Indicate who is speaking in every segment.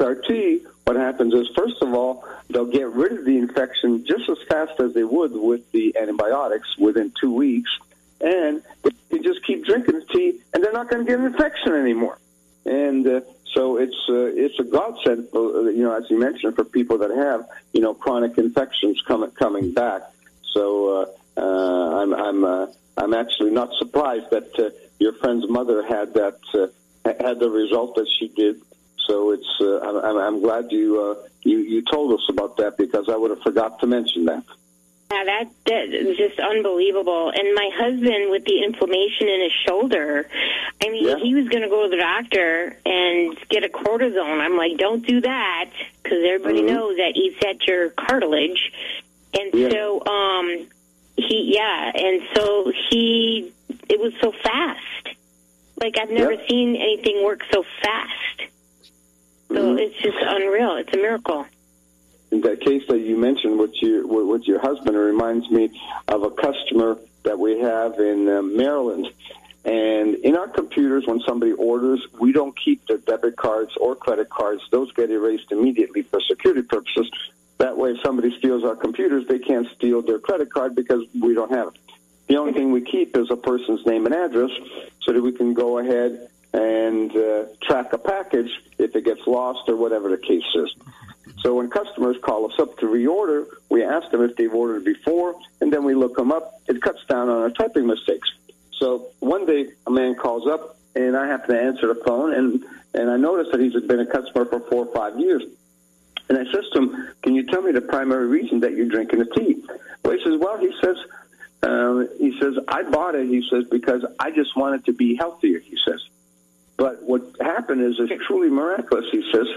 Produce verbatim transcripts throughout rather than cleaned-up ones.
Speaker 1: our tea, what happens is, first of all, they'll get rid of the infection just as fast as they would with the antibiotics within two weeks, and they can just keep drinking the tea, and they're not going to get an infection anymore. And uh, so it's uh, it's a godsend, uh, you know, as you mentioned, for people that have, you know, chronic infections coming coming back. So uh, uh, I'm I'm uh, I'm actually not surprised that uh, your friend's mother had that uh, had the result that she did. So it's uh, I'm, I'm glad you, uh, you you told us about that, because I would have forgot to mention that.
Speaker 2: Yeah, that, that is just unbelievable. And my husband, with the inflammation in his shoulder, I mean, yeah. he was going to go to the doctor and get a cortisone. I'm like, don't do that, because everybody mm-hmm. knows that eats at your cartilage. And yeah. so, um, he, yeah, and so he, it was so fast. Like, I've never yep. seen anything work so fast. So mm-hmm. it's just unreal. It's a miracle.
Speaker 1: In that case that you mentioned with your with your husband, it reminds me of a customer that we have in uh, Maryland. And in our computers, when somebody orders, we don't keep their debit cards or credit cards. Those get erased immediately for security purposes. That way, if somebody steals our computers, they can't steal their credit card because we don't have it. The only thing we keep is a person's name and address, so that we can go ahead and uh, track a package if it gets lost or whatever the case is. So when customers call us up to reorder, we ask them if they've ordered before, and then we look them up. It cuts down on our typing mistakes. So one day a man calls up, and I happen to answer the phone, and, and I notice that he's been a customer for four or five years. And I says to him, can you tell me the primary reason that you're drinking the tea? Well, he says, well, he says, uh, he says, I bought it, he says, because I just wanted to be healthier, he says. But what happened is it's truly miraculous, he says.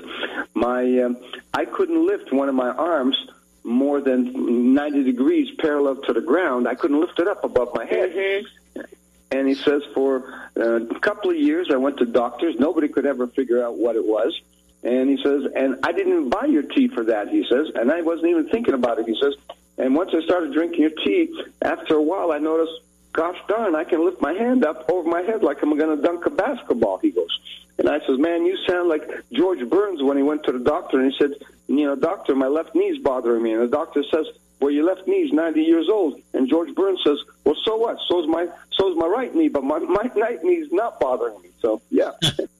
Speaker 1: My, um, I couldn't lift one of my arms more than ninety degrees parallel to the ground. I couldn't lift it up above my head. Mm-hmm. And he says for uh, a couple of years I went to doctors. Nobody could ever figure out what it was. And he says, and I didn't even buy your tea for that, he says, and I wasn't even thinking about it, he says. And once I started drinking your tea, after a while I noticed, gosh darn, I can lift my hand up over my head like I'm going to dunk a basketball, he goes. And I says, man, you sound like George Burns when he went to the doctor, and he said, you know, doctor, my left knee's bothering me. And the doctor says, well, your left knee's ninety years old. And George Burns says, well, so what? So's my so's my right knee, but my, my right knee's not bothering me. So, yeah.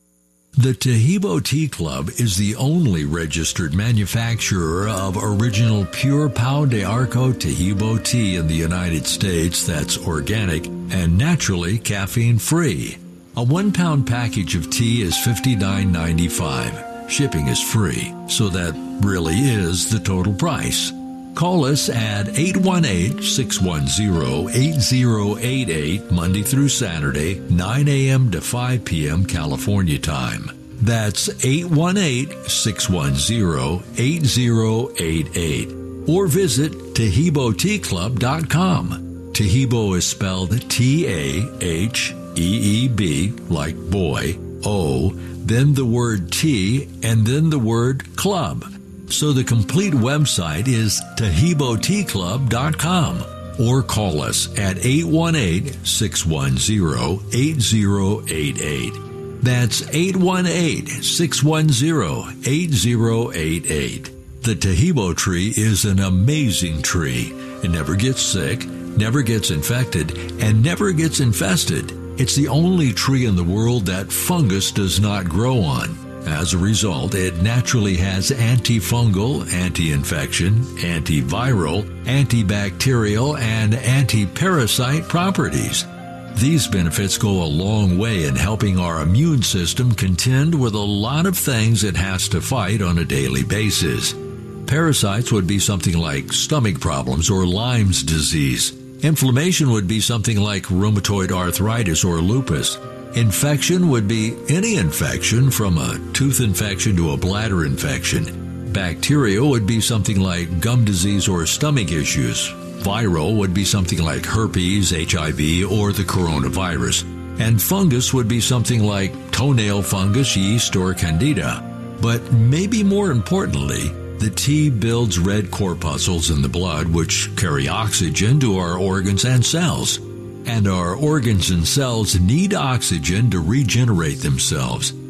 Speaker 3: The Taheebo Tea Club is the only registered manufacturer of original pure Pau de Arco Taheebo tea in the United States that's organic and naturally caffeine-free. A one-pound package of tea is fifty-nine ninety-five. Shipping is free, so that really is the total price. Call us at eight one eight, six one zero, eight zero eight eight Monday through Saturday, nine a.m. to five p.m. California time. That's eight one eight, six one zero, eight zero eight eight. Or visit Taheebo Tea Club dot com. Taheebo is spelled T A H E E B, like boy, O, then the word tea, and then the word club. So the complete website is Taheebo Tea Club dot com, or call us at eight one eight, six one zero, eight zero eight eight. That's eight one eight, six one zero, eight zero eight eight. The Taheebo tree is an amazing tree. It never gets sick, never gets infected, and never gets infested. It's the only tree in the world that fungus does not grow on. As a result, it naturally has antifungal, anti-infection, antiviral, antibacterial, and anti-parasite properties. These benefits go a long way in helping our immune system contend with a lot of things it has to fight on a daily basis. Parasites would be something like stomach problems or Lyme's disease. Inflammation would be something like rheumatoid arthritis or lupus. Infection would be any infection, from a tooth infection to a bladder infection. Bacteria would be something like gum disease or stomach issues. Viral would be something like herpes, H I V, or the coronavirus. And fungus would be something like toenail fungus, yeast, or candida. But maybe more importantly, the tea builds red corpuscles in the blood, which carry oxygen to our organs and cells. And our organs and cells need oxygen to regenerate themselves.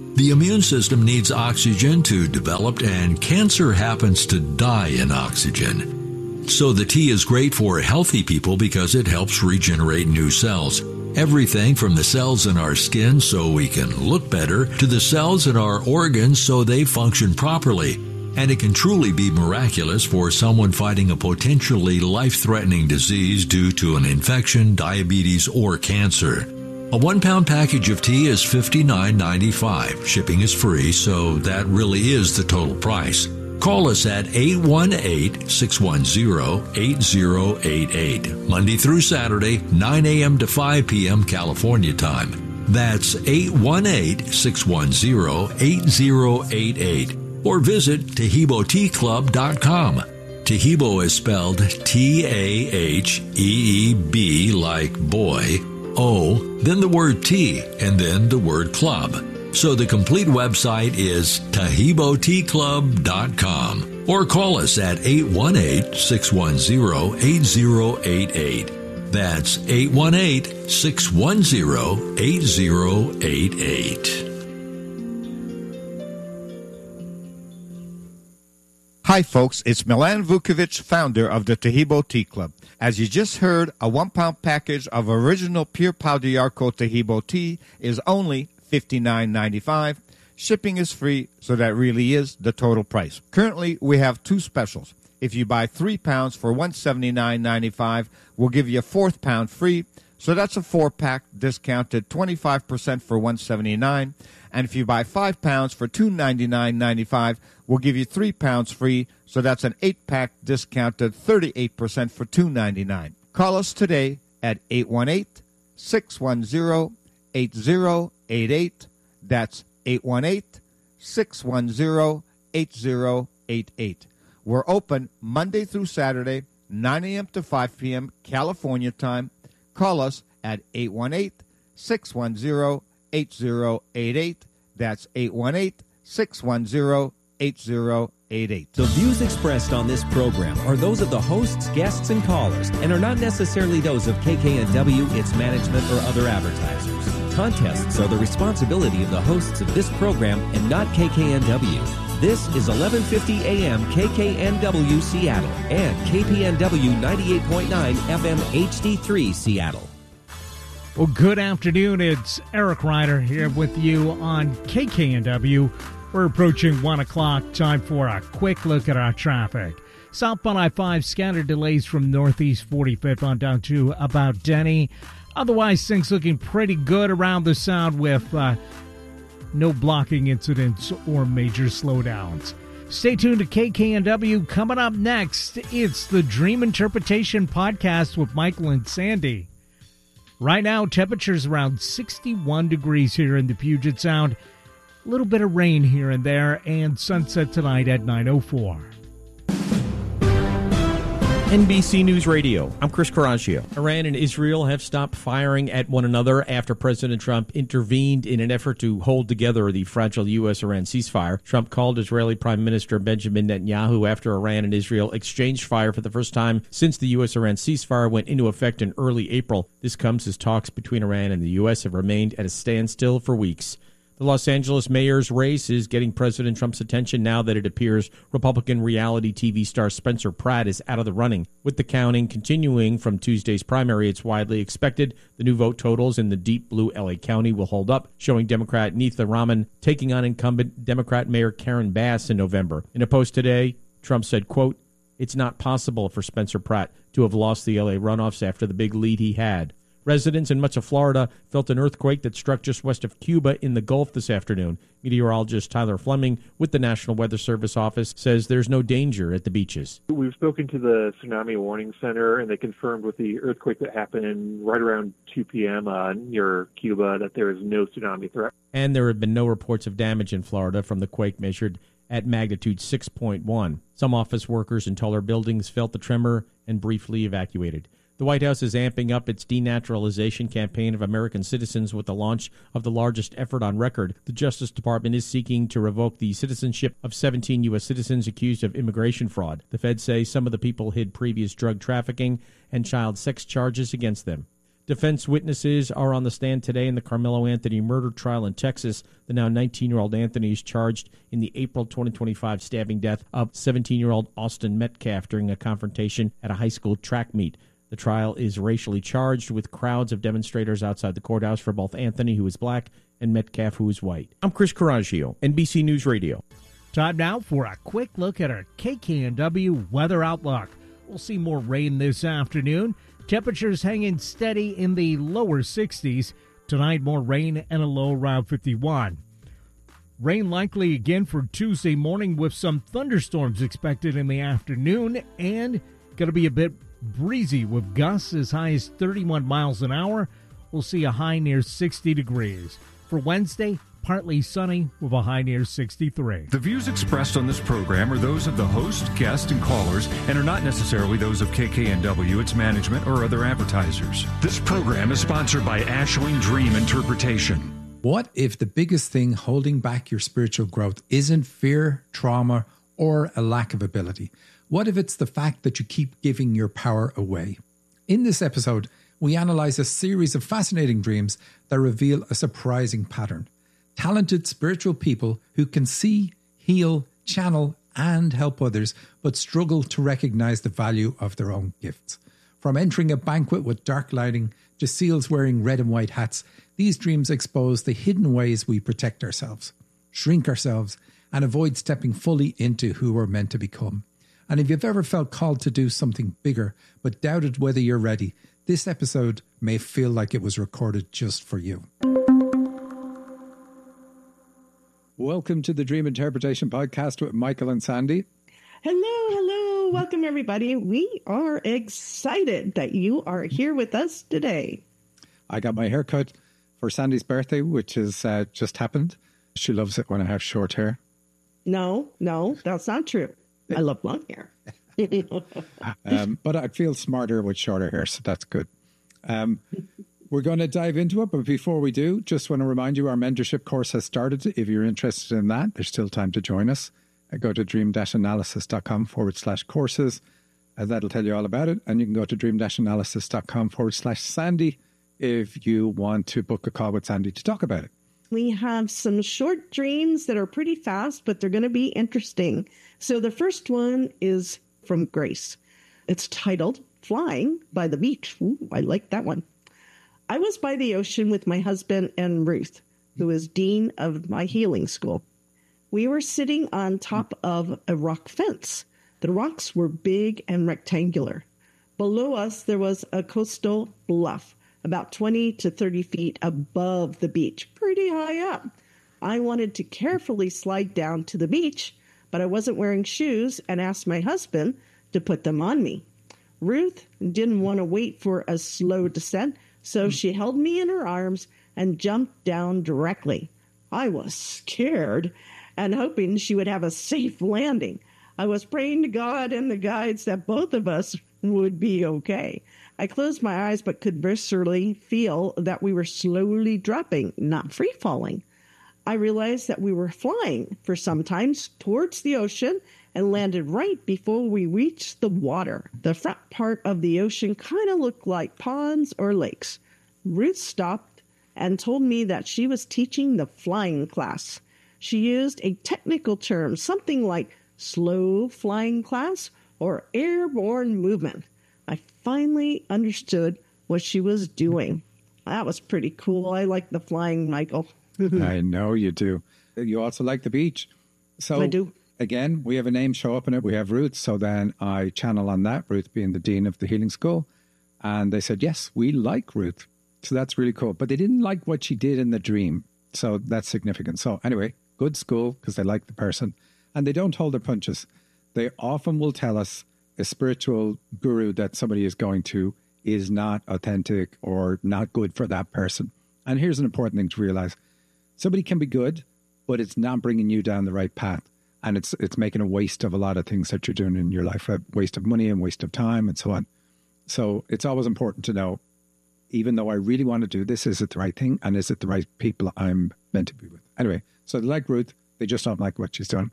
Speaker 3: The immune system needs oxygen to develop, and cancer happens to die in oxygen. So the tea is great for healthy people because it helps regenerate new cells. Everything from the cells in our skin so we can look better to the cells in our organs so they function properly. And it can truly be miraculous for someone fighting a potentially life-threatening disease due to an infection, diabetes, or cancer. A one-pound package of tea is fifty-nine ninety-five. Shipping is free, so that really is the total price. Call us at eight one eight, six one zero, eight zero eight eight, Monday through Saturday, nine a.m. to five p.m. California time. That's eight one eight, six one zero, eight zero eight eight. Or visit Taheebo Tea Club dot com. Taheebo is spelled T A H E E B like boy, O, then the word tea, and then the word club. So the complete website is Taheebo Tea Club dot com. Or call us at eight one eight, six one zero, eight zero eight eight. That's eight one eight, six one zero, eight zero eight eight.
Speaker 4: Hi, folks. It's Milan Vukovic, founder of the Taheebo Tea Club. As you just heard, a one-pound package of original Pure Pau d'Arco Taheebo tea is only fifty-nine ninety-five. Shipping is free, so that really is the total price. Currently, we have two specials. If you buy three pounds for one hundred seventy-nine ninety-five, we'll give you a fourth pound free. So that's a four-pack discounted twenty-five percent for one hundred seventy-nine dollars. And if you buy five pounds for two hundred ninety-nine ninety-five, we'll give you three pounds free. So that's an eight-pack discounted thirty-eight percent for two hundred ninety-nine dollars. Call us today at eight one eight, six one zero, eight zero eight eight. That's eight one eight, six one zero, eight zero eight eight. We're open Monday through Saturday, nine a.m. to five p.m. California time. Call us at eight one eight, six one zero, eight zero eight eight. That's eight one eight, six one zero, eight zero eight eight.
Speaker 5: The views expressed on this program are those of the hosts, guests, and callers, and are not necessarily those of K K N W, its management, or other advertisers. Contests are the responsibility of the hosts of this program and not K K N W. This is eleven fifty A M K K N W Seattle and K P N W ninety-eight point nine F M H D three Seattle.
Speaker 6: Well, good afternoon. It's Eric Ryder here with you on K K N W. We're approaching one o'clock. Time for a quick look at our traffic. Southbound I five, scattered delays from Northeast forty-fifth on down to about Denny. Otherwise, things looking pretty good around the Sound with uh, no blocking incidents or major slowdowns. Stay tuned to K K N W. Coming up next, it's the Dream Interpretation Podcast with Michael and Sandy. Right now, temperatures around sixty-one degrees here in the Puget Sound. A little bit of rain here and there, and sunset tonight at nine oh four.
Speaker 7: N B C News Radio, I'm Chris Coraggio. Iran and Israel have stopped firing at one another after President Trump intervened in an effort to hold together the fragile U S Iran ceasefire. Trump called Israeli Prime Minister Benjamin Netanyahu after Iran and Israel exchanged fire for the first time since the U S Iran ceasefire went into effect in early April. This comes as talks between Iran and the U S have remained at a standstill for weeks. The Los Angeles mayor's race is getting President Trump's attention now that it appears Republican reality T V star Spencer Pratt is out of the running. With the counting continuing from Tuesday's primary, it's widely expected the new vote totals in the deep blue L A County will hold up, showing Democrat Neetha Raman taking on incumbent Democrat Mayor Karen Bass in November. In a post today, Trump said, quote, "It's not possible for Spencer Pratt to have lost the L A runoffs after the big lead he had." Residents in much of Florida felt an earthquake that struck just west of Cuba in the Gulf this afternoon. Meteorologist Tyler Fleming with the National Weather Service office says there's no danger at the beaches.
Speaker 8: We've spoken to the Tsunami Warning Center, and they confirmed with the earthquake that happened right around two p.m. Uh, near Cuba that there is no tsunami threat.
Speaker 7: And there have been no reports of damage in Florida from the quake measured at magnitude six point one. Some office workers in taller buildings felt the tremor and briefly evacuated. The White House is amping up its denaturalization campaign of American citizens with the launch of the largest effort on record. The Justice Department is seeking to revoke the citizenship of seventeen U S citizens accused of immigration fraud. The feds say some of the people hid previous drug trafficking and child sex charges against them. Defense witnesses are on the stand today in the Carmelo Anthony murder trial in Texas. The now nineteen-year-old Anthony is charged in the April twenty twenty-five stabbing death of seventeen-year-old Austin Metcalf during a confrontation at a high school track meet. The trial is racially charged, with crowds of demonstrators outside the courthouse for both Anthony, who is black, and Metcalf, who is white. I'm Chris Coraggio, N B C News Radio.
Speaker 6: Time now for a quick look at our K K N W weather outlook. We'll see more rain this afternoon. Temperatures hanging steady in the lower sixties. Tonight, more rain and a low around fifty-one. Rain likely again for Tuesday morning, with some thunderstorms expected in the afternoon, and going to be a bit breezy with gusts as high as thirty-one miles an hour. We'll see a high near sixty degrees. For Wednesday, partly sunny with a high near sixty-three.
Speaker 9: The views expressed on this program are those of the host, guest, and callers, and are not necessarily those of K K N W, its management, or other advertisers. This program is sponsored by Ashling Dream Interpretation.
Speaker 10: What if the biggest thing holding back your spiritual growth isn't fear, trauma, or a lack of ability? What if it's the fact that you keep giving your power away? In this episode, we analyze a series of fascinating dreams that reveal a surprising pattern. Talented spiritual people who can see, heal, channel, and help others, but struggle to recognize the value of their own gifts. From entering a banquet with dark lighting to seals wearing red and white hats, these dreams expose the hidden ways we protect ourselves, shrink ourselves, and avoid stepping fully into who we're meant to become. And if you've ever felt called to do something bigger, but doubted whether you're ready, this episode may feel like it was recorded just for you. Welcome to the Dream Interpretation Podcast with Michael and Sandy.
Speaker 11: Hello, hello. Welcome, everybody. We are excited that you are here with us today.
Speaker 10: I got my hair cut for Sandy's birthday, which has uh, just happened. She loves it when I have short hair.
Speaker 11: No, no, that's not true. I love long hair.
Speaker 10: um, but I feel smarter with shorter hair, so that's good. Um, we're going to dive into it, but before we do, just want to remind you our mentorship course has started. If you're interested in that, there's still time to join us. Uh, go to dream-analysis.com forward slash courses. Uh, that'll tell you all about it. And you can go to dream-analysis.com forward slash Sandy if you want to book a call with Sandy to talk about it.
Speaker 11: We have some short dreams that are pretty fast, but they're going to be interesting. So the first one is from Grace. It's titled Flying by the Beach. Ooh, I like that one. I was by the ocean with my husband and Ruth, who is dean of my healing school. We were sitting on top of a rock fence. The rocks were big and rectangular. Below us, there was a coastal bluff, about twenty to thirty feet above the beach, pretty high up. I wanted to carefully slide down to the beach, but I wasn't wearing shoes and asked my husband to put them on me. Ruth didn't want to wait for a slow descent, so she held me in her arms and jumped down directly. I was scared and hoping she would have a safe landing. I was praying to God and the guides that both of us would be okay. I closed my eyes but could viscerally feel that we were slowly dropping, not free falling. I realized that we were flying for some time towards the ocean and landed right before we reached the water. The front part of the ocean kind of looked like ponds or lakes. Ruth stopped and told me that she was teaching the flying class. She used a technical term, something like slow flying class or airborne movement. I finally understood what she was doing. That was pretty cool. I like the flying, Michael.
Speaker 10: I know you do. You also like the beach. So
Speaker 11: I do.
Speaker 10: Again, we have a name show up in it. We have Ruth. So then I channel on that, Ruth being the dean of the healing school. And they said, yes, we like Ruth. So that's really cool. But they didn't like what she did in the dream. So that's significant. So anyway, good school because they like the person. And they don't hold their punches. They often will tell us a spiritual guru that somebody is going to is not authentic or not good for that person. And here's an important thing to realize. Somebody can be good, but it's not bringing you down the right path. And it's it's making a waste of a lot of things that you're doing in your life, a waste of money and waste of time and so on. So it's always important to know, even though I really want to do this, is it the right thing? And is it the right people I'm meant to be with? Anyway, so they like Ruth. They just don't like what she's done.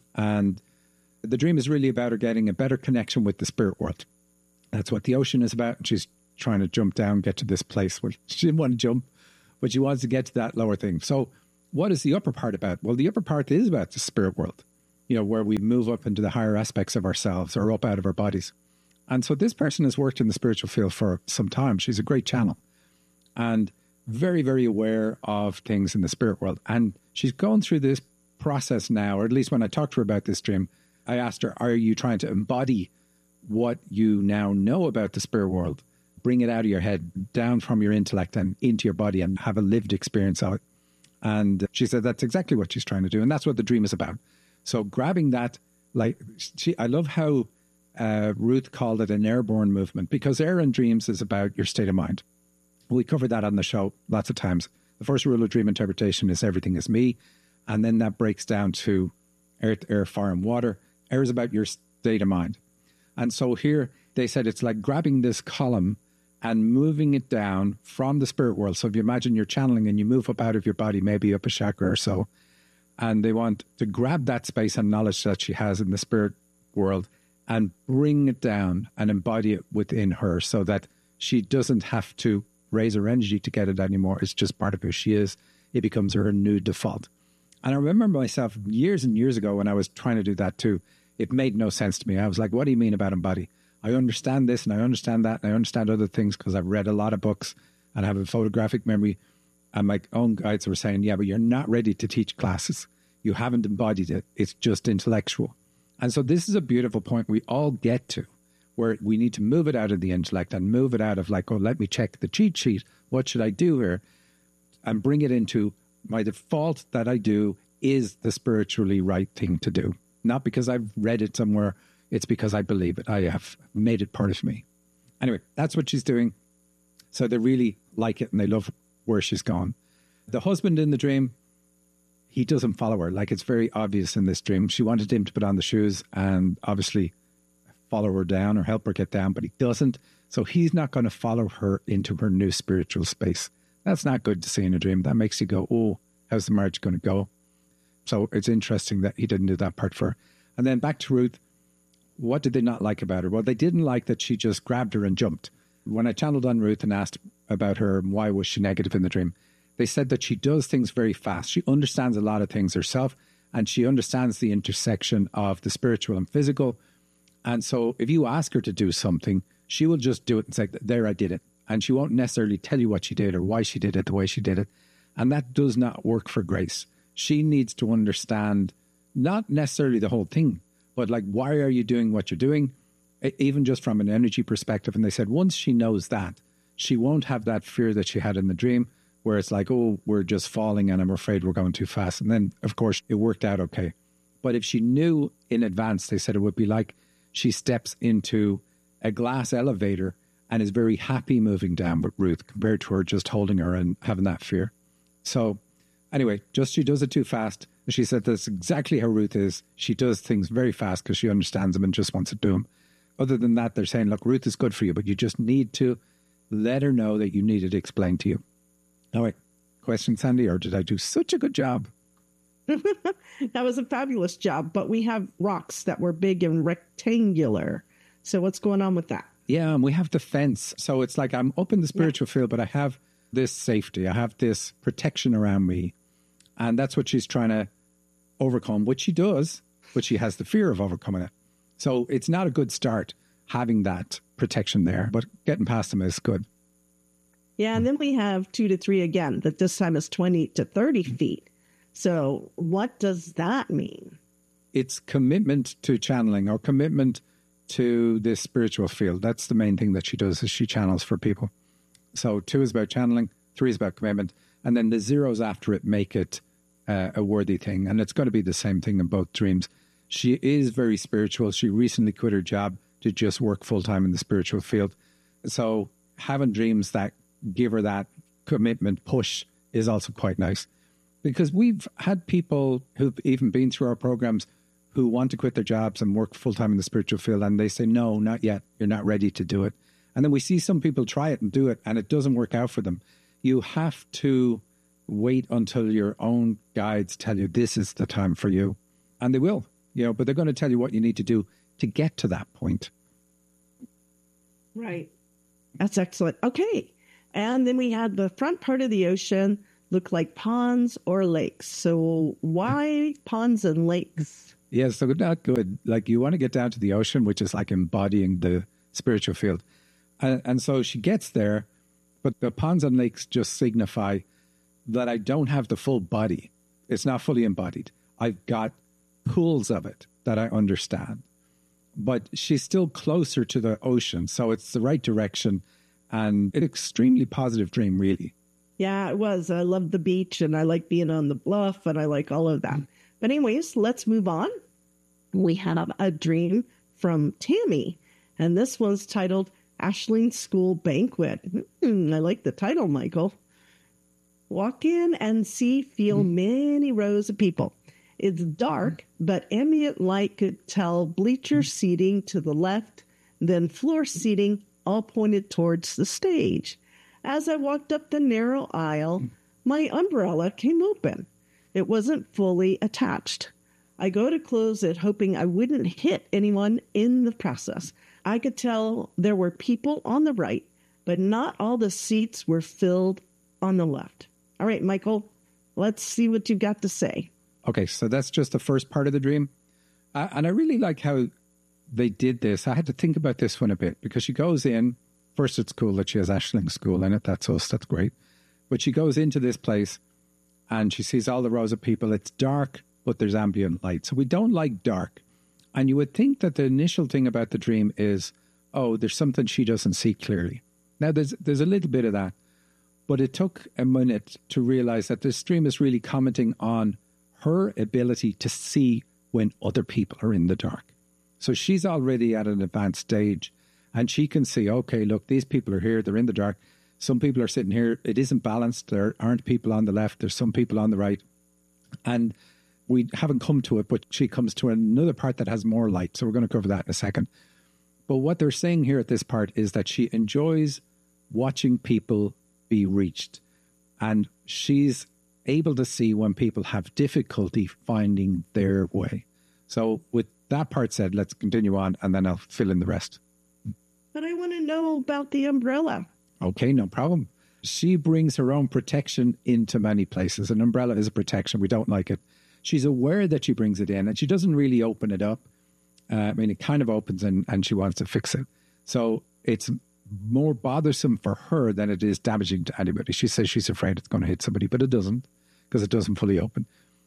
Speaker 10: And the dream is really about her getting a better connection with the spirit world. That's what the ocean is about. And she's trying to jump down, get to this place. Well, she didn't want to jump, but she wants to get to that lower thing. So what is the upper part about? Well, the upper part is about the spirit world, you know, where we move up into the higher aspects of ourselves or up out of our bodies. And so this person has worked in the spiritual field for some time. She's a great channel and very, very aware of things in the spirit world. And she's going through this process now, or at least when I talked to her about this dream, I asked her, are you trying to embody what you now know about the spirit world? Bring it out of your head, down from your intellect and into your body and have a lived experience of it. And she said that's exactly what she's trying to do. And that's what the dream is about. So grabbing that, like, she, I love how uh, Ruth called it an airborne movement, because air in dreams is about your state of mind. We covered that on the show lots of times. The first rule of dream interpretation is everything is me. And then that breaks down to earth, air, fire, and water. Air is about your state of mind. And so here they said it's like grabbing this column and moving it down from the spirit world. So if you imagine you're channeling and you move up out of your body, maybe up a chakra or so, and they want to grab that space and knowledge that she has in the spirit world and bring it down and embody it within her so that she doesn't have to raise her energy to get it anymore. It's just part of who she is. It becomes her new default. And I remember myself years and years ago when I was trying to do that too. It made no sense to me. I was like, what do you mean about embody? I understand this and I understand that and I understand other things because I've read a lot of books and I have a photographic memory. And my own guides were saying, yeah, but you're not ready to teach classes. You haven't embodied it. It's just intellectual. And so this is a beautiful point we all get to, where we need to move it out of the intellect and move it out of like, oh, let me check the cheat sheet. What should I do here? And bring it into my default that I do is the spiritually right thing to do. Not because I've read it somewhere. It's because I believe it. I have made it part of me. Anyway, that's what she's doing. So they really like it and they love where she's gone. The husband in the dream, he doesn't follow her. Like, it's very obvious in this dream. She wanted him to put on the shoes and obviously follow her down or help her get down, but he doesn't. So he's not going to follow her into her new spiritual space. That's not good to see in a dream. That makes you go, oh, how's the marriage going to go? So it's interesting that he didn't do that part for her. And then back to Ruth. What did they not like about her? Well, they didn't like that she just grabbed her and jumped. When I channeled on Ruth and asked about her and why was she negative in the dream, they said that she does things very fast. She understands a lot of things herself, and she understands the intersection of the spiritual and physical. And so if you ask her to do something, she will just do it and say, there, I did it. And she won't necessarily tell you what she did or why she did it the way she did it. And that does not work for Grace. She needs to understand not necessarily the whole thing, but like, why are you doing what you're doing? Even just from an energy perspective. And they said once she knows that, she won't have that fear that she had in the dream, where it's like, oh, we're just falling and I'm afraid we're going too fast. And then, of course, it worked out okay. But if she knew in advance, they said it would be like she steps into a glass elevator and is very happy moving down with Ruth compared to her just holding her and having that fear. So anyway, just she does it too fast. She said that's exactly how Ruth is. She does things very fast because she understands them and just wants to do them. Other than that, they're saying, look, Ruth is good for you, but you just need to let her know that you need it explained to you. All right. Question, Sandy, or did I do such a good job?
Speaker 11: That was a fabulous job, but we have rocks that were big and rectangular. So what's going on with that?
Speaker 10: Yeah, and we have the fence. So it's like I'm up in the spiritual yeah. field, but I have this safety. I have this protection around me. And that's what she's trying to overcome, which she does, but she has the fear of overcoming it. So it's not a good start having that protection there, but getting past them is good.
Speaker 11: Yeah, and then we have two to three again, that this time is twenty to thirty feet. So what does that mean?
Speaker 10: It's commitment to channeling or commitment to this spiritual field. That's the main thing that she does, is she channels for people. So two is about channeling, three is about commitment, and then the zeros after it make it uh, a worthy thing. And it's going to be the same thing in both dreams. She is very spiritual. She recently quit her job to just work full-time in the spiritual field. So having dreams that give her that commitment push is also quite nice. Because we've had people who've even been through our programs who want to quit their jobs and work full-time in the spiritual field, and they say, no, not yet. You're not ready to do it. And then we see some people try it and do it, and it doesn't work out for them. You have to wait until your own guides tell you this is the time for you. And they will, you know, but they're going to tell you what you need to do to get to that point.
Speaker 11: Right. That's excellent. Okay. And then we had the front part of the ocean look like ponds or lakes. So why ponds and lakes?
Speaker 10: Yeah, so not good. Like you want to get down to the ocean, which is like embodying the spiritual field. And, and so she gets there, but the ponds and lakes just signify that I don't have the full body. It's not fully embodied. I've got pools of it that I understand. But she's still closer to the ocean, so it's the right direction. And an extremely positive dream, really.
Speaker 11: Yeah, it was. I loved the beach, and I like being on the bluff, and I like all of that. But anyways, let's move on. We have a dream from Tammy, and this one's titled Aisling School Banquet. Mm, I like the title, Michael. Walk in and see, feel many rows of people. It's dark, but ambient light could tell bleacher seating to the left, then floor seating all pointed towards the stage. As I walked up the narrow aisle, my umbrella came open. It wasn't fully attached. I go to close it, hoping I wouldn't hit anyone in the process. I could tell there were people on the right, but not all the seats were filled on the left. All right, Michael, let's see what you've got to say.
Speaker 10: Okay, so that's just the first part of the dream. Uh, and I really like how they did this. I had to think about this one a bit because she goes in. First, it's cool that she has Aisling School in it. That's us. That's great. But she goes into this place and she sees all the rows of people. It's dark, but there's ambient light. So we don't like dark. And you would think that the initial thing about the dream is, oh, there's something she doesn't see clearly. Now, there's there's a little bit of that. But it took a minute to realize that this dream is really commenting on her ability to see when other people are in the dark. So she's already at an advanced stage and she can see, okay, look, these people are here. They're in the dark. Some people are sitting here. It isn't balanced. There aren't people on the left. There's some people on the right. And we haven't come to it, but she comes to another part that has more light. So we're going to cover that in a second. But what they're saying here at this part is that she enjoys watching people be reached. And she's able to see when people have difficulty finding their way. So with that part said, let's continue on and then I'll fill in the rest.
Speaker 11: But I want to know about the umbrella.
Speaker 10: Okay, no problem. She brings her own protection into many places. An umbrella is a protection. We don't like it. She's aware that she brings it in and she doesn't really open it up. Uh, I mean, it kind of opens and, and she wants to fix it. So it's more bothersome for her than it is damaging to anybody. She says she's afraid it's going to hit somebody, but it doesn't because it doesn't fully open.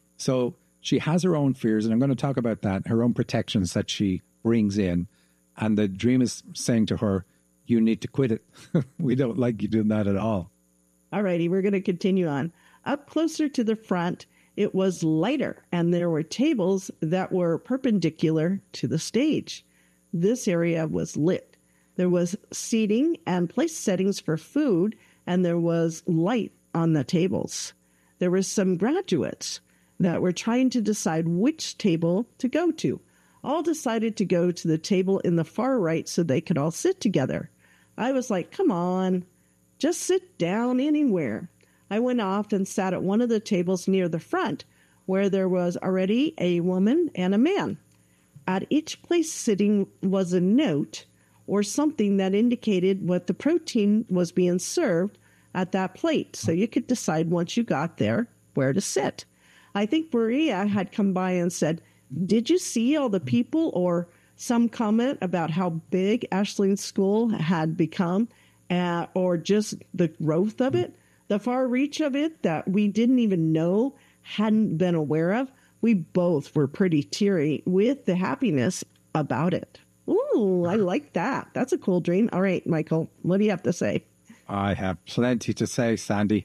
Speaker 10: So she has her own fears, and I'm going to talk about that, her own protections that she brings in. And the dream is saying to her, you need to quit it. We don't like you doing that at all.
Speaker 11: All righty, we're going to continue on. Up closer to the front, it was lighter, and there were tables that were perpendicular to the stage. This area was lit. There was seating and place settings for food, and there was light on the tables. There were some graduates that were trying to decide which table to go to. All decided to go to the table in the far right so they could all sit together. I was like, come on, just sit down anywhere. I went off and sat at one of the tables near the front where there was already a woman and a man. At each place sitting was a note or something that indicated what the protein was being served at that plate. So you could decide once you got there where to sit. I think Maria had come by and said, did you see all the people, or some comment about how big Aisling School had become, uh, or just the growth of it, the far reach of it that we didn't even know, hadn't been aware of? We both were pretty teary with the happiness about it. Ooh, I like that. That's a cool dream. All right, Michael, what do you have to say?
Speaker 10: I have plenty to say, Sandy.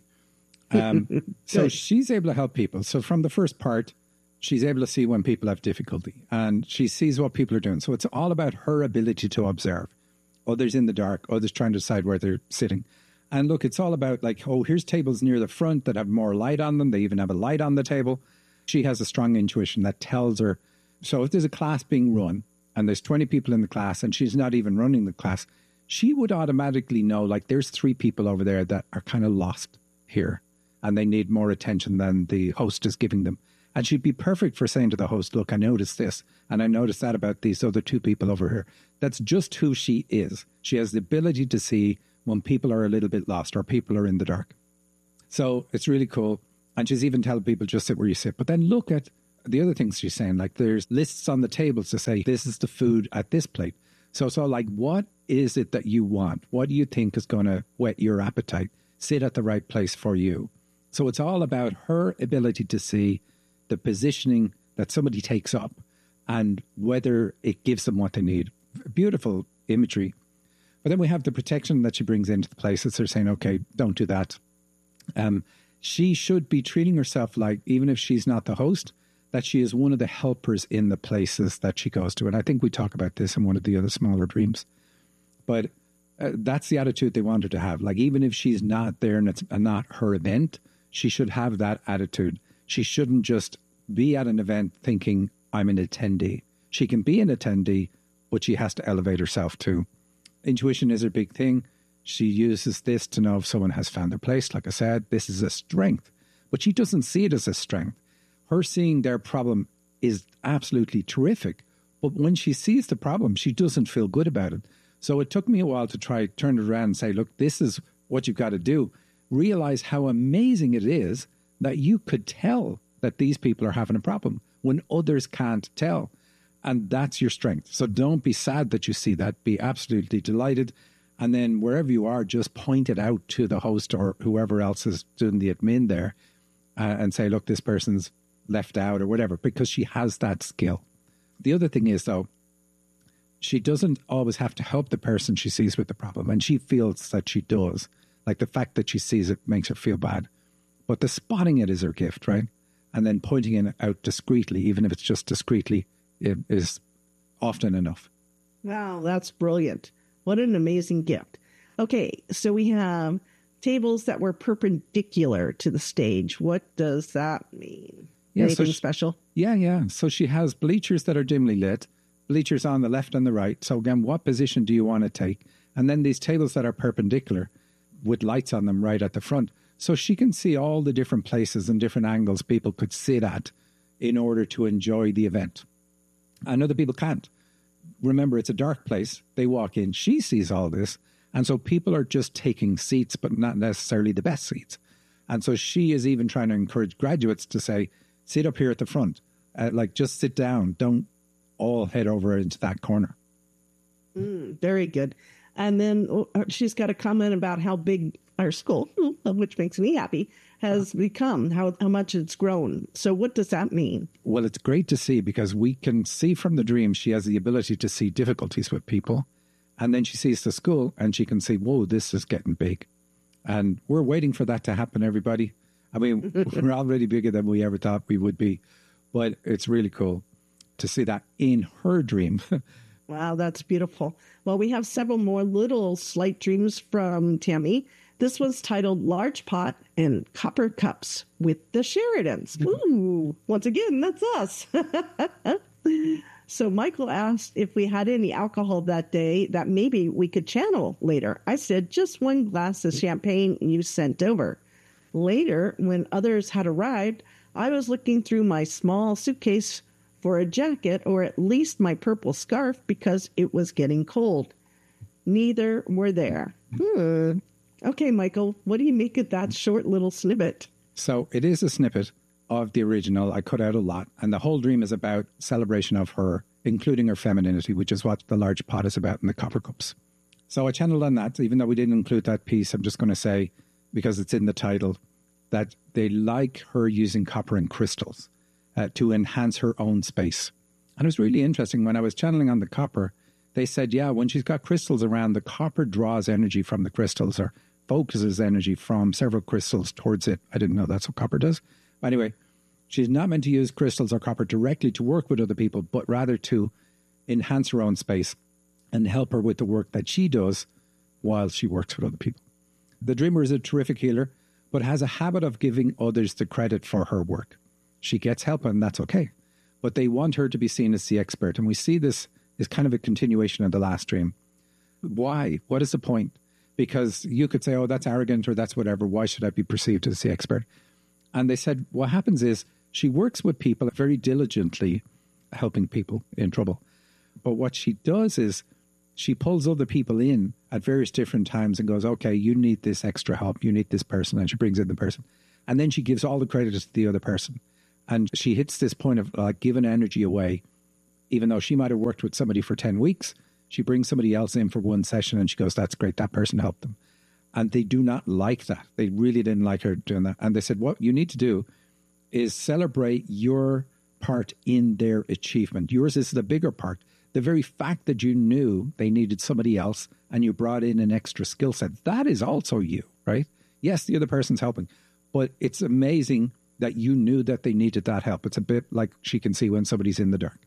Speaker 10: Um, so she's able to help people. So from the first part, she's able to see when people have difficulty and she sees what people are doing. So it's all about her ability to observe. Others in the dark, others trying to decide where they're sitting. And look, it's all about like, oh, here's tables near the front that have more light on them. They even have a light on the table. She has a strong intuition that tells her. So if there's a class being run and there's twenty people in the class and she's not even running the class, she would automatically know, like, there's three people over there that are kind of lost here and they need more attention than the host is giving them. And she'd be perfect for saying to the host, look, I noticed this and I noticed that about these other two people over here. That's just who she is. She has the ability to see when people are a little bit lost or people are in the dark. So it's really cool. And she's even telling people just sit where you sit. But then look at the other things she's saying. Like there's lists on the tables to say, this is the food at this plate. So, so like, what is it that you want? What do you think is going to whet your appetite? Sit at the right place for you. So it's all about her ability to see the positioning that somebody takes up and whether it gives them what they need. Beautiful imagery. But then we have the protection that she brings into the places. They're saying, okay, don't do that. Um, she should be treating herself like, even if she's not the host, that she is one of the helpers in the places that she goes to. And I think we talk about this in one of the other smaller dreams. But uh, that's the attitude they want her to have. Like, even if she's not there and it's not her event, she should have that attitude. She shouldn't just be at an event thinking, I'm an attendee. She can be an attendee, but she has to elevate herself too. Intuition is her big thing. She uses this to know if someone has found their place. Like I said, this is a strength, but she doesn't see it as a strength. Her seeing their problem is absolutely terrific, but when she sees the problem, she doesn't feel good about it. So it took me a while to try turn it around and say, look, this is what you've got to do. Realize how amazing it is that you could tell that these people are having a problem when others can't tell. And that's your strength. So don't be sad that you see that. Be absolutely delighted. And then wherever you are, just point it out to the host or whoever else is doing the admin there uh, and say, look, this person's left out or whatever, because she has that skill. The other thing is, though, she doesn't always have to help the person she sees with the problem. And she feels that she does. Like the fact that she sees it makes her feel bad. But the spotting it is her gift, right? And then pointing it out discreetly, even if it's just discreetly, it is often enough.
Speaker 11: Wow, that's brilliant. What an amazing gift. Okay, so we have tables that were perpendicular to the stage. What does that mean?
Speaker 10: Yeah,
Speaker 11: Anything
Speaker 10: so she,
Speaker 11: special?
Speaker 10: Yeah, yeah. So she has bleachers that are dimly lit, bleachers on the left and the right. So again, what position do you want to take? And then these tables that are perpendicular with lights on them right at the front. So she can see all the different places and different angles people could sit at in order to enjoy the event. And other people can't. Remember, it's a dark place. They walk in. She sees all this. And so people are just taking seats, but not necessarily the best seats. And so she is even trying to encourage graduates to say, sit up here at the front. Uh, like, just sit down. Don't all head over into that corner.
Speaker 11: Mm, very good. And then oh, she's got a comment about how big our school, which makes me happy, has become, how, how much it's grown. So what does that mean?
Speaker 10: Well, it's great to see, because we can see from the dream she has the ability to see difficulties with people. And then she sees the school and she can see, whoa, this is getting big. And we're waiting for that to happen, everybody. I mean, we're already bigger than we ever thought we would be. But it's really cool to see that in her dream.
Speaker 11: Wow, that's beautiful. Well, we have several more little slight dreams from Tammy. This one's titled Large Pot and Copper Cups with the Sheridans. Ooh, once again, that's us. So Michael asked if we had any alcohol that day that maybe we could channel later. I said, just one glass of champagne you sent over. Later, when others had arrived, I was looking through my small suitcase for a jacket or at least my purple scarf because it was getting cold. Neither were there. Hmm. Okay, Michael, what do you make of that short little snippet?
Speaker 10: So it is a snippet of the original. I cut out a lot. And the whole dream is about celebration of her, including her femininity, which is what the large pot is about in the copper cups. So I channeled on that. Even though we didn't include that piece, I'm just going to say, because it's in the title, that they like her using copper and crystals uh, to enhance her own space. And it was really interesting. When I was channeling on the copper, they said, yeah, when she's got crystals around, the copper draws energy from the crystals or focuses energy from several crystals towards it. I didn't know that's what copper does. Anyway, she's not meant to use crystals or copper directly to work with other people, but rather to enhance her own space and help her with the work that she does while she works with other people. The dreamer is a terrific healer, but has a habit of giving others the credit for her work. She gets help, and that's okay. But they want her to be seen as the expert. And we see this is kind of a continuation of the last dream. Why? What is the point? Because you could say, oh, that's arrogant or that's whatever. Why should I be perceived as the expert? And they said, what happens is she works with people very diligently, helping people in trouble. But what she does is she pulls other people in at various different times and goes, okay, you need this extra help. You need this person. And she brings in the person. And then she gives all the credit to the other person. And she hits this point of like giving energy away. Even though she might have worked with somebody for ten weeks, she brings somebody else in for one session and she goes, that's great. That person helped them. And they do not like that. They really didn't like her doing that. And they said, what you need to do is celebrate your part in their achievement. Yours is the bigger part. The very fact that you knew they needed somebody else and you brought in an extra skill set, that is also you, right? Yes, the other person's helping, but it's amazing that you knew that they needed that help. It's a bit like she can see when somebody's in the dark.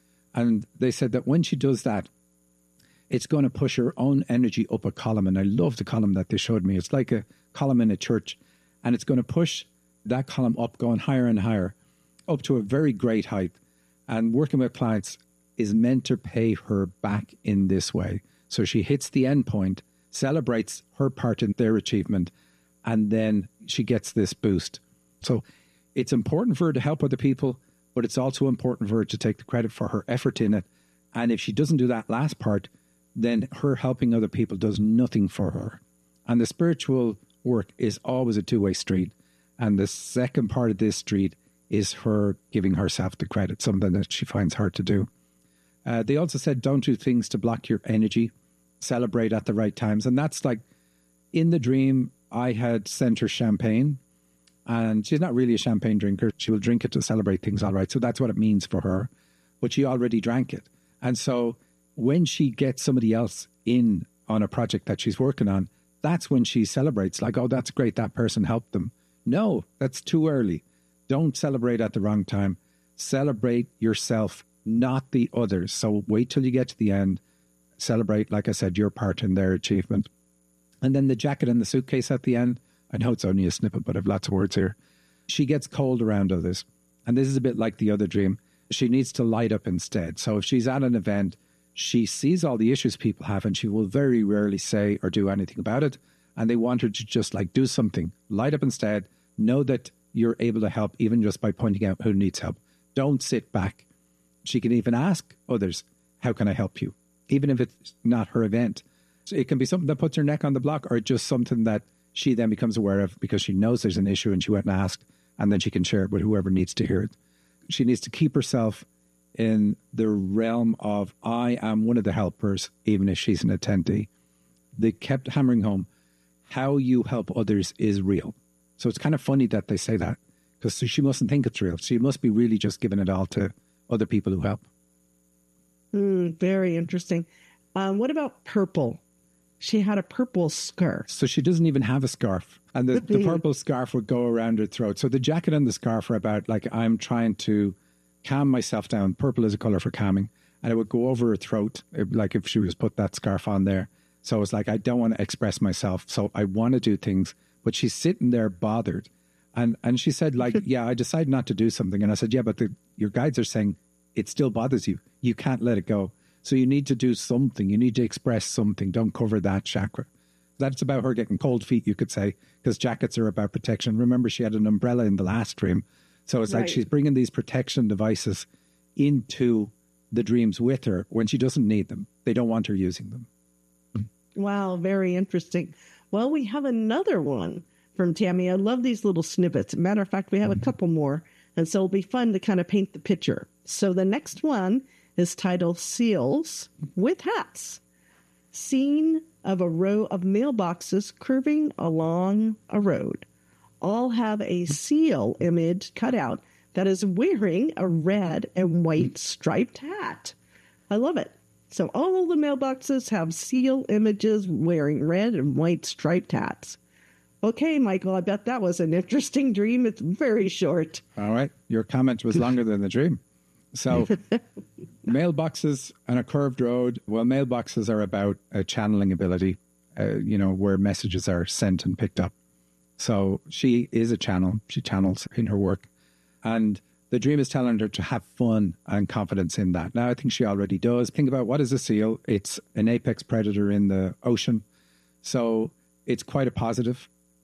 Speaker 10: And they said that when she does that, it's going to push her own energy up a column. And I love the column that they showed me. It's like a column in a church. And it's going to push that column up, going higher and higher, up to a very great height. And working with clients is meant to pay her back in this way. So she hits the end point, celebrates her part in their achievement, and then she gets this boost. So it's important for her to help other people, but it's also important for her to take the credit for her effort in it. And if she doesn't do that last part, then her helping other people does nothing for her. And the spiritual work is always a two-way street. And the second part of this street is her giving herself the credit, something that she finds hard to do. Uh, they also said, don't do things to block your energy. Celebrate at the right times. And that's like, in the dream, I had sent her champagne. And she's not really a champagne drinker. She will drink it to celebrate things, all right. So that's what it means for her. But she already drank it. And so when she gets somebody else in on a project that she's working on, that's when she celebrates. Like, oh, that's great. That person helped them. No, that's too early. Don't celebrate at the wrong time. Celebrate yourself, not the others. So wait till you get to the end. Celebrate, like I said, your part in their achievement. And then the jacket and the suitcase at the end. I know it's only a snippet, but I have lots of words here. She gets cold around others. And this is a bit like the other dream. She needs to light up instead. So if she's at an event, she sees all the issues people have and she will very rarely say or do anything about it. And they want her to just like do something. Light up instead. Know that you're able to help even just by pointing out who needs help. Don't sit back. She can even ask others, how can I help you? Even if it's not her event. So it can be something that puts her neck on the block or just something that she then becomes aware of because she knows there's an issue and she went and asked, and then she can share it with whoever needs to hear it. She needs to keep herself in the realm of, I am one of the helpers, even if she's an attendee. They kept hammering home, how you help others is real. So it's kind of funny that they say that, because she mustn't think it's real. She must be really just giving it all to other people who help.
Speaker 11: Mm, very interesting. Um, what about purple? She had a purple scarf.
Speaker 10: So she doesn't even have a scarf. And the, the purple scarf would go around her throat. So the jacket and the scarf are about, like, I'm trying to calm myself down. Purple is a color for calming. And it would go over her throat, like if she was put that scarf on there. So it's like, I don't want to express myself. So I want to do things. But she's sitting there bothered. And and she said, like, yeah, I decided not to do something. And I said, yeah, but the, your guides are saying it still bothers you. You can't let it go. So you need to do something. You need to express something. Don't cover that chakra. That's about her getting cold feet, you could say, because jackets are about protection. Remember, she had an umbrella in the last dream. So it's right. Like she's bringing these protection devices into the dreams with her when she doesn't need them. They don't want her using them.
Speaker 11: Wow, very interesting. Well, we have another one from Tammy. I love these little snippets. Matter of fact, we have a couple more, and so it'll be fun to kind of paint the picture. So the next one is titled Seals with Hats. Scene of a row of mailboxes curving along a road. All have a seal image cut out that is wearing a red and white striped hat. I love it. So all the mailboxes have seal images wearing red and white striped hats. Okay, Michael, I bet that was an interesting dream. It's very short.
Speaker 10: All right. Your comment was longer than the dream. So mailboxes on a curved road. Well, mailboxes are about a channeling ability, uh, you know, where messages are sent and picked up. So she is a channel. She channels in her work. And the dream is telling her to have fun and confidence in that. Now, I think she already does. Think about, what is a seal? It's an apex predator in the ocean. So it's quite a positive.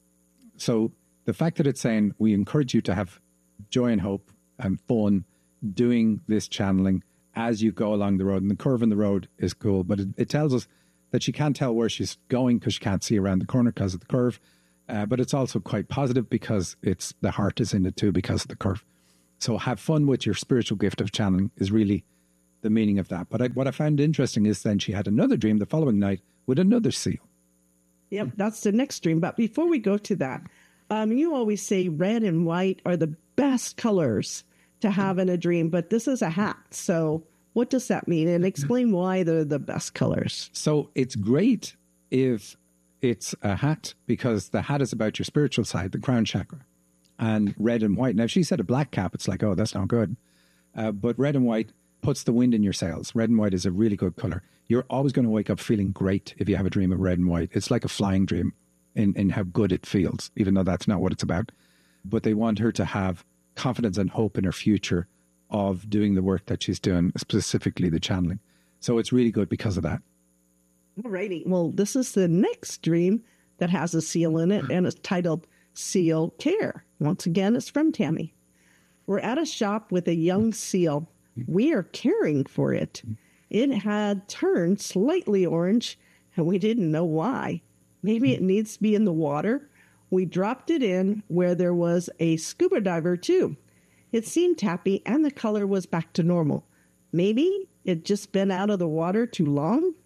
Speaker 10: So the fact that it's saying we encourage you to have joy and hope and fun doing this channeling as you go along the road. And the curve in the road is cool, but it, it tells us that she can't tell where she's going because she can't see around the corner because of the curve. Uh, but it's also quite positive because it's the heart is in it too because of the curve. So have fun with your spiritual gift of channeling is really the meaning of that. But I, what I found interesting is then she had another dream the following night with another seal.
Speaker 11: Yep, that's the next dream. But before we go to that, um, you always say red and white are the best colors to have in a dream, but this is a hat. So what does that mean? And explain why they're the best colors.
Speaker 10: So it's great if it's a hat because the hat is about your spiritual side, the crown chakra, and red and white. Now, if she said a black cap, it's like, oh, that's not good. Uh, but red and white puts the wind in your sails. Red and white is a really good color. You're always going to wake up feeling great if you have a dream of red and white. It's like a flying dream in, in how good it feels, even though that's not what it's about. But they want her to have confidence and hope in her future of doing the work that she's doing, specifically the channeling. So it's really good because of that.
Speaker 11: Alrighty. Well, this is the next dream that has a seal in it, and it's titled Seal Care. Once again, it's from Tammy. We're at a shop with a young seal. We are caring for it. It had turned slightly orange, and we didn't know why. Maybe it needs to be in the water. We dropped it in where there was a scuba diver, too. It seemed happy, and the color was back to normal. Maybe it just been out of the water too long?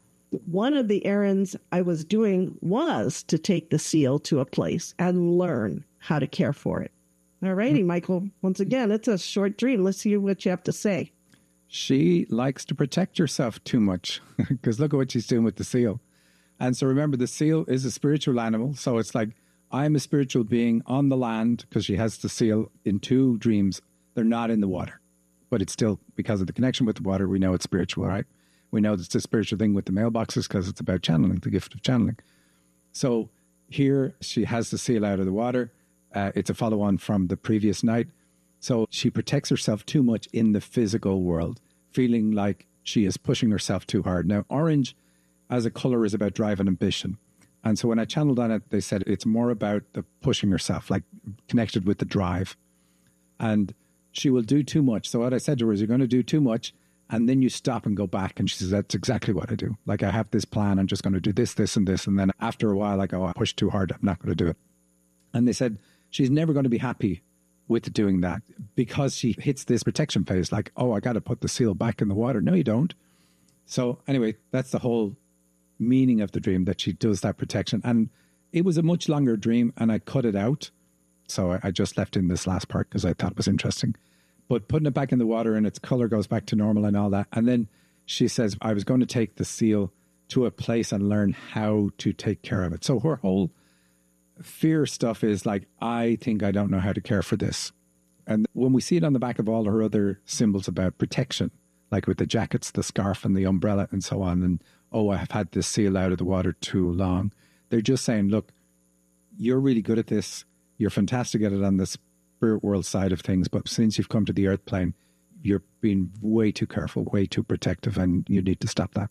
Speaker 11: One of the errands I was doing was to take the seal to a place and learn how to care for it. All righty, Michael. Once again, it's a short dream. Let's see what you have to say.
Speaker 10: She likes to protect herself too much because look at what she's doing with the seal. And so remember, the seal is a spiritual animal. So it's like, I'm a spiritual being on the land because she has the seal in two dreams. They're not in the water, but it's still, because of the connection with the water, we know it's spiritual, right? We know it's a spiritual thing with the mailboxes because it's about channeling, the gift of channeling. So here she has the seal out of the water. Uh, it's a follow-on from the previous night. So she protects herself too much in the physical world, feeling like she is pushing herself too hard. Now, orange as a color is about drive and ambition. And so when I channeled on it, they said it's more about the pushing herself, like connected with the drive. And she will do too much. So what I said to her is, you're going to do too much, and then you stop and go back. And she says, that's exactly what I do. Like, I have this plan. I'm just going to do this, this, and this. And then after a while, I go, I pushed too hard. I'm not going to do it. And they said, she's never going to be happy with doing that because she hits this protection phase. Like, oh, I got to put the seal back in the water. No, you don't. So anyway, that's the whole meaning of the dream, that she does that protection. And it was a much longer dream and I cut it out. So I just left in this last part because I thought it was interesting. But putting it back in the water and its color goes back to normal and all that. And then she says, I was going to take the seal to a place and learn how to take care of it. So her whole fear stuff is like, I think I don't know how to care for this. And when we see it on the back of all her other symbols about protection, like with the jackets, the scarf and the umbrella and so on, and oh, I have had this seal out of the water too long. They're just saying, look, you're really good at this. You're fantastic at it on the spirit world side of things. But since you've come to the earth plane, you're being way too careful, way too protective, and you need to stop that.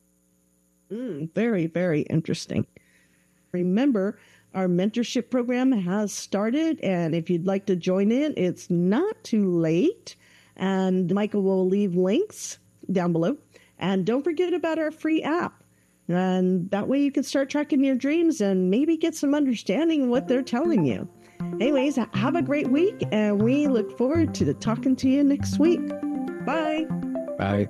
Speaker 11: Mm, very, very interesting. Remember, our mentorship program has started, and if you'd like to join in, it's not too late. And Michael will leave links down below. And don't forget about our free app. And that way you can start tracking your dreams and maybe get some understanding of what they're telling you. Anyways, have a great week, and we look forward to talking to you next week. Bye.
Speaker 10: Bye.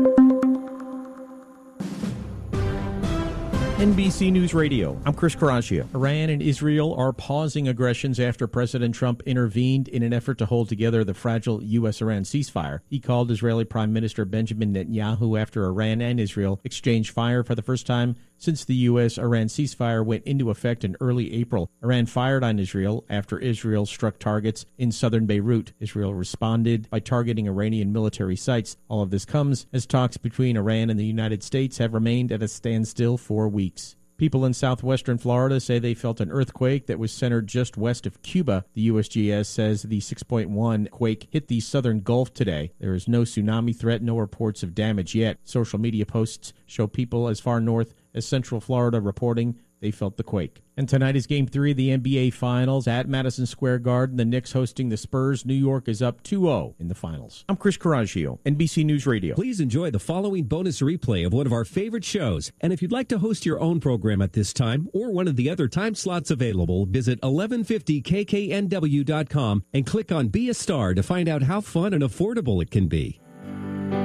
Speaker 7: N B C News Radio, I'm Chris Caraccia. Iran and Israel are pausing aggressions after President Trump intervened in an effort to hold together the fragile U S Iran ceasefire. He called Israeli Prime Minister Benjamin Netanyahu after Iran and Israel exchanged fire for the first time since the U S Iran ceasefire went into effect in early April. Iran fired on Israel after Israel struck targets in southern Beirut. Israel responded by targeting Iranian military sites. All of this comes as talks between Iran and the United States have remained at a standstill for weeks. People in southwestern Florida say they felt an earthquake that was centered just west of Cuba. The U S G S says the six point one quake hit the southern Gulf today. There is no tsunami threat, no reports of damage yet. Social media posts show people as far north as Central Florida reporting They felt the quake. And tonight is Game three of the N B A Finals at Madison Square Garden. The Knicks hosting the Spurs. New York is up two oh in the Finals. I'm Chris Coraggio, N B C News Radio.
Speaker 5: Please enjoy the following bonus replay of one of our favorite shows. And if you'd like to host your own program at this time or one of the other time slots available, visit eleven fifty K K N W dot com and click on Be a Star to find out how fun and affordable it can be.